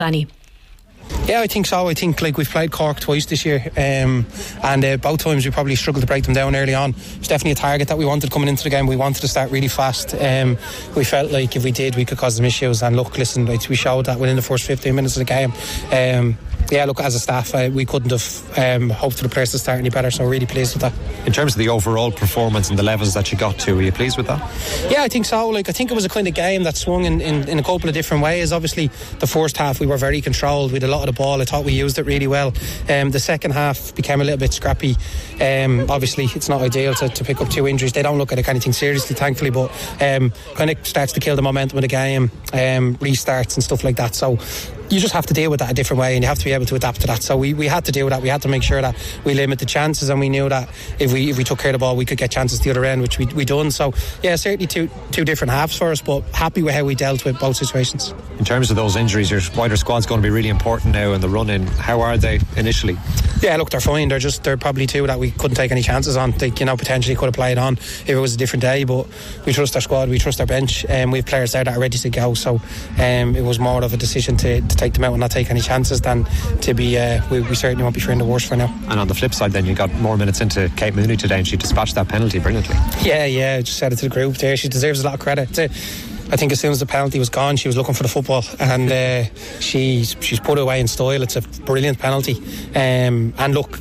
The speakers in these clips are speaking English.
Danny. Yeah, I think so. I think we've played Cork twice this year, and both times we probably struggled to break them down early on. It's definitely a target that we wanted coming into the game. We wanted to start really fast. We felt like if we did, we could cause them issues. And look, listen, we showed that within the first 15 minutes of the game. Yeah, look, as a staff, we couldn't have hoped for the players to start any better, so really pleased with that. In terms of the overall performance and the levels that you got to, were you pleased with that? Yeah, I think so. I think it was a kind of game that swung in a couple of different ways. Obviously, the first half we were very controlled. We had a lot of the ball. I thought we used it really well. The second half became a little bit scrappy. Obviously, it's not ideal to pick up 2 injuries. They don't look at anything seriously, thankfully, but kind of starts to kill the momentum of the game, restarts and stuff like that. So you just have to deal with that a different way, and you have to be able to adapt to that. So we had to do that. We had to make sure that we limit the chances, and we knew that if we took care of the ball, we could get chances the other end, which we done. So yeah, certainly two different halves for us, but happy with how we dealt with both situations. In terms of those injuries, your wider squad's going to be really important now in the run-in. How are they initially? Yeah, look, they're fine. They're probably 2 that we couldn't take any chances on. They potentially could have played on if it was a different day, but we trust our squad, we trust our bench, and we have players there that are ready to go. So it was more of a decision to take them out and not take any chances than to be we certainly won't be fearing the worst for now. And on the flip side then, you got more minutes into Kate Mooney today, and she dispatched that penalty brilliantly. Yeah, I just said it to the group there. She deserves a lot of credit. I think as soon as the penalty was gone, she was looking for the football, and she's put it away in style. It's a brilliant penalty, and look,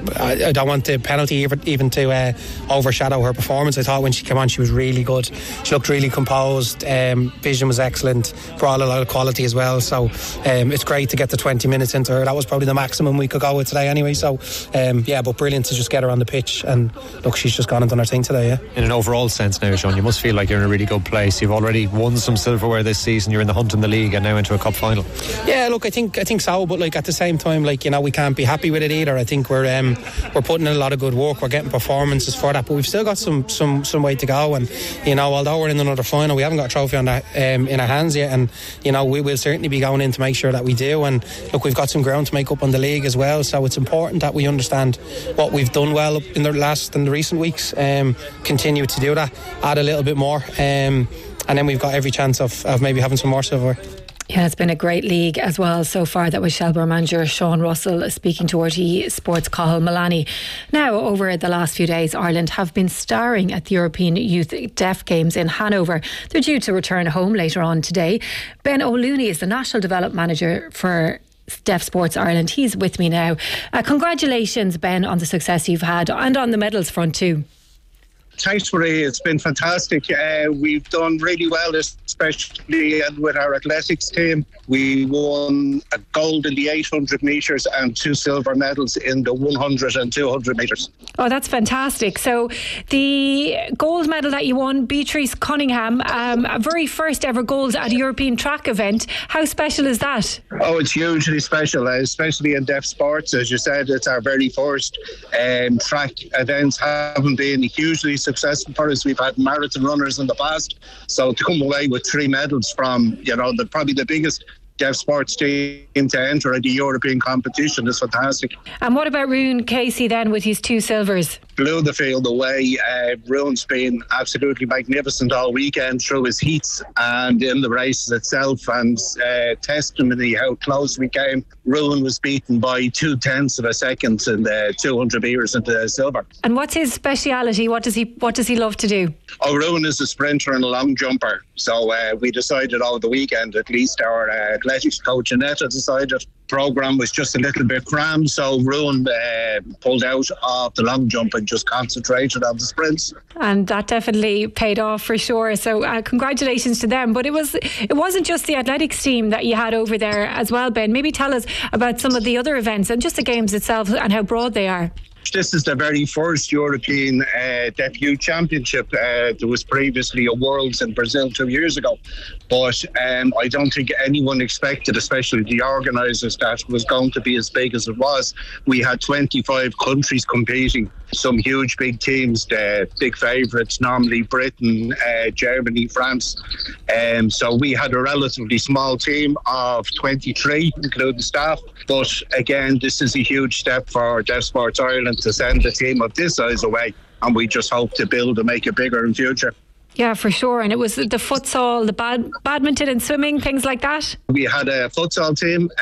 I don't want the penalty even to overshadow her performance. I thought when she came on, she was really good. She looked really composed. Vision was excellent. Brought a lot of quality as well. So it's great to get the 20 minutes into her. That was probably the maximum we could go with today anyway. So but brilliant to just get her on the pitch. And look, she's just gone and done her thing today. Yeah. In an overall sense now, Sean, you must feel like you're in a really good place. You've already won some silverware this season. You're in the hunt in the league and now into a cup final. Yeah, look, I think so. But at the same time, we can't be happy with it either. I think we're putting in a lot of good work. We're getting performances for that, but we've still got some way to go. And although we're in another final, we haven't got a trophy on that in our hands yet. And we will certainly be going in to make sure that we do. And look, we've got some ground to make up on the league as well. So it's important that we understand what we've done well in the recent weeks. Continue to do that. Add a little bit more, and then we've got every chance of maybe having some more silverware. Yeah, it's been a great league as well so far. That was Shelbourne manager Sean Russell speaking to RTÉ Sports Cathal Milani. Now, over the last few days, Ireland have been starring at the European Youth Deaf Games in Hanover. They're due to return home later on today. Ben O'Looney is the National Development Manager for Deaf Sports Ireland. He's with me now. Congratulations, Ben, on the success you've had and on the medals front too. Thanks, Marie. It's been fantastic. We've done really well, especially with our athletics team. We won a gold in the 800 metres and 2 silver medals in the 100 and 200 metres. Oh, that's fantastic. So the gold medal that you won, Beatrice Cunningham, very first ever gold at a European track event. How special is that? Oh, it's hugely special, especially in deaf sports. As you said, it's our very first track events. Haven't been hugely successful for us. We've had marathon runners in the past. So to come away with 3 medals from, probably the biggest deaf sports team to enter the European competition is fantastic. And what about Ruan Casey then with his 2 silvers? Blew the field away. Ruan's been absolutely magnificent all weekend through his heats and in the races itself, and testimony how close we came. Ruan was beaten by 0.2 of a second in the 200 metres into silver. And what's his speciality? What does he love to do? Oh, Ruan is a sprinter and a long jumper. So we decided over the weekend, at least our athletics coach Annetta decided programme was just a little bit crammed, so Ruan pulled out of the long jump and just concentrated on the sprints. And that definitely paid off for sure. So congratulations to them. But it wasn't just the athletics team that you had over there as well, Ben. Maybe tell us about some of the other events and just the games itself and how broad they are. This is the very first European Deaf Youth Championship. There was previously a Worlds in Brazil 2 years ago. But I don't think anyone expected, especially the organisers, that it was going to be as big as it was. We had 25 countries competing, some huge big teams, the big favourites, normally Britain, Germany, France. So we had a relatively small team of 23, including staff. But again, this is a huge step for Deaf Sports Ireland to send a team of this size away, and we just hope to build and make it bigger in future. Yeah, for sure. And it was the futsal, the badminton and swimming, things like that. We had a futsal team,